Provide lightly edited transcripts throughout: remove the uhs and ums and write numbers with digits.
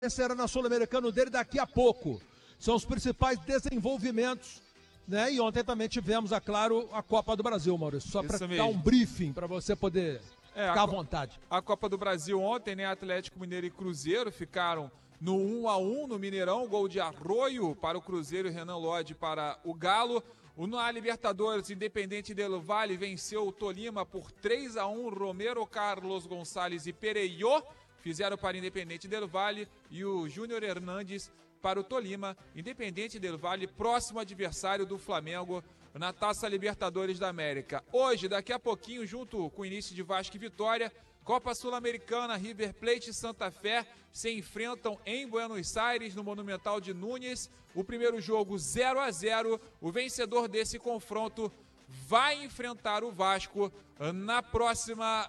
será na Sul-Americano dele daqui a pouco. São os principais desenvolvimentos, né? E ontem também tivemos, é claro, a Copa do Brasil, Maurício. Só para dar um briefing para você poder ficar à vontade. A Copa do Brasil ontem, né? Atlético Mineiro e Cruzeiro ficaram no 1-1 no Mineirão. Gol de Arroio para o Cruzeiro e Renan Lodge para o Galo. Na Libertadores, Independente Del Valle venceu o Tolima por 3-1. Romero, Carlos Gonçalves e Pereio fizeram para Independente Del Valle e o Júnior Hernandes para o Tolima. Independente Del Valle, próximo adversário do Flamengo na Taça Libertadores da América. Hoje, daqui a pouquinho, junto com o início de Vasco e Vitória, Copa Sul-Americana, River Plate e Santa Fé se enfrentam em Buenos Aires, no Monumental de Núñez. O primeiro jogo 0-0. O vencedor desse confronto vai enfrentar o Vasco na próxima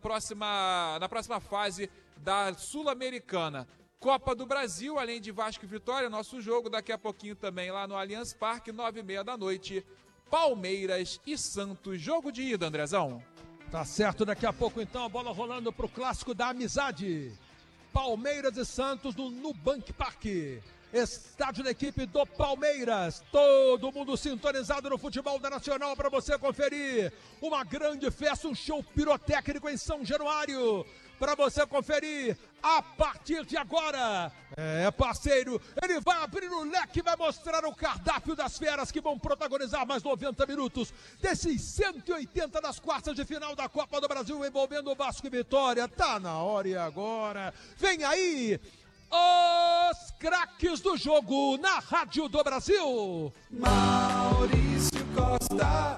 fase da Sul-Americana. Copa do Brasil, além de Vasco e Vitória, nosso jogo daqui a pouquinho também lá no Allianz Parque, 9h30 da noite, Palmeiras e Santos. Jogo de ida, Andrezão. Tá certo, daqui a pouco então a bola rolando pro clássico da amizade. Palmeiras e Santos no Nubank Parque. Estádio da equipe do Palmeiras. Todo mundo sintonizado no futebol da Nacional para você conferir. Uma grande festa, um show pirotécnico em São Januário. Para você conferir a partir de agora. Parceiro, ele vai abrir o leque, vai mostrar o cardápio das feras que vão protagonizar mais 90 minutos desses 180 das quartas de final da Copa do Brasil envolvendo o Vasco e Vitória. Tá na hora e agora. Vem aí os craques do jogo na Rádio do Brasil. Maurício Costa.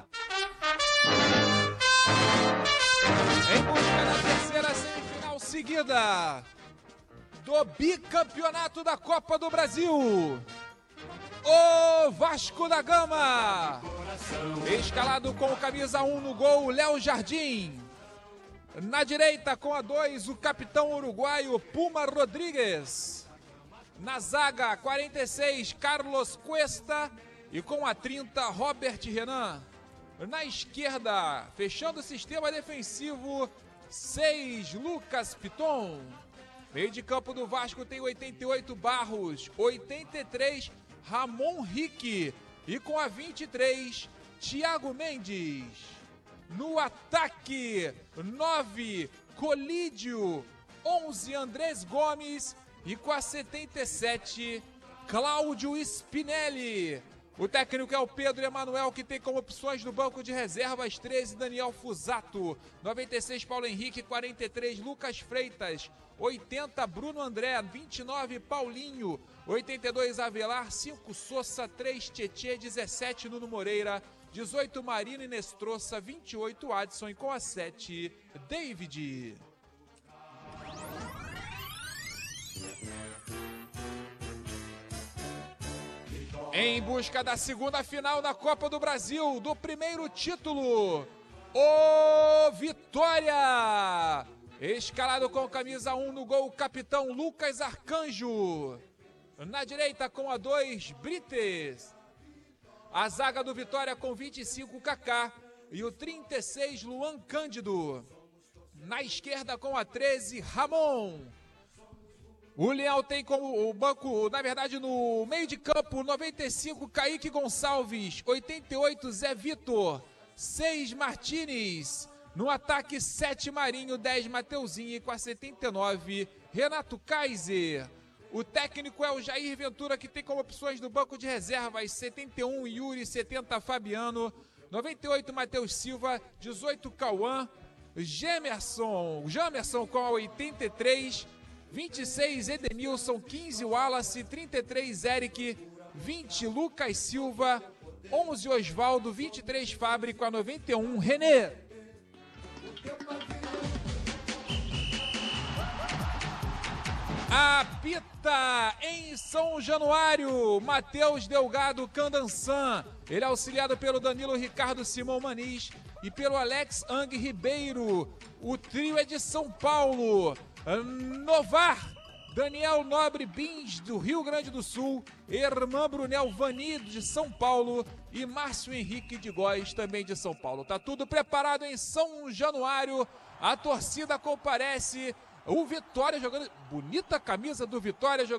Em busca da terceira semifinal seguida do bicampeonato da Copa do Brasil, o Vasco da Gama, escalado com o camisa 1 no gol, Léo Jardim. Na direita com a 2, o capitão uruguaio Puma Rodrigues. Na zaga, 46, Carlos Cuesta. E com a 30, Robert Renan. Na esquerda, fechando o sistema defensivo, 6, Lucas Piton. Meio de campo do Vasco tem 88, Barros. 83, Ramon Rique. E com a 23, Thiago Mendes. No ataque, 9, Colídio. 11, Andrés Gomes. E com a 77, Cláudio Spinelli. O técnico é o Pedro Emanuel, que tem como opções no banco de reservas 13, Daniel Fusato, 96, Paulo Henrique, 43, Lucas Freitas, 80, Bruno André, 29, Paulinho, 82, Avelar, 5, Sousa, 3, Tietê, 17, Nuno Moreira, 18, Marino e Nestroça, 28, Adson e com a 7, David. Em busca da segunda final da Copa do Brasil, do primeiro título, o Vitória. Escalado com camisa 1 no gol, o capitão Lucas Arcanjo. Na direita com a 2, Brites. A zaga do Vitória com 25, Kaká. E o 36, Luan Cândido. Na esquerda com a 13, Ramon. O Leão tem como o banco, na verdade, no meio de campo, 95, Kaique Gonçalves, 88, Zé Vitor, 6, Martínez, no ataque, 7, Marinho, 10, Mateuzinho e com a 79, Renato Kaiser. O técnico é o Jair Ventura, que tem como opções no banco de reservas, 71, Yuri, 70, Fabiano, 98, Matheus Silva, 18, Cauã, Jamerson com a 83, 26, Edenilson, 15, Wallace, 33, Eric, 20, Lucas Silva, 11, Osvaldo, 23, Fábrico, a 91, René. Apita em São Januário, Matheus Delgado Candançan. Ele é auxiliado pelo Danilo Ricardo Simão Maniz e pelo Alex Ang Ribeiro. O trio é de São Paulo. Novar, Daniel Nobre Bins, do Rio Grande do Sul, Herman Brunel Vani, de São Paulo, e Márcio Henrique de Góes, também de São Paulo. Tá tudo preparado em São Januário, a torcida comparece O Vitória jogando. Bonita camisa do Vitória jogando.